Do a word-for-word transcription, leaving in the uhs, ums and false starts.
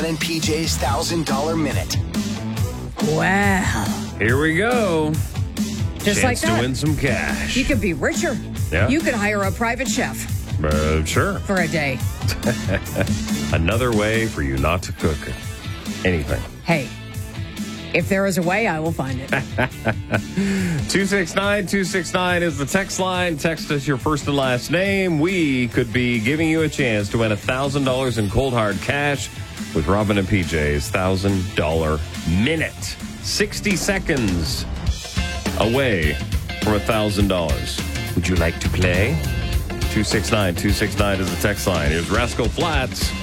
and P J's one thousand dollars Minute. Wow. Here we go. Just Chance like that. to win some cash. You could be richer. Yeah. You could hire a private chef Uh, sure. for a day. Another way for you not to cook anything. Hey, if there is a way, I will find it. two six nine, two six nine is the text line. Text us your first and last name. We could be giving you a chance to win one thousand dollars in cold hard cash with Robin and P J's one thousand dollars Minute. sixty seconds away from one thousand dollars. Would you like to play? two six nine, two six nine is the text line. Here's Rascal Flatts.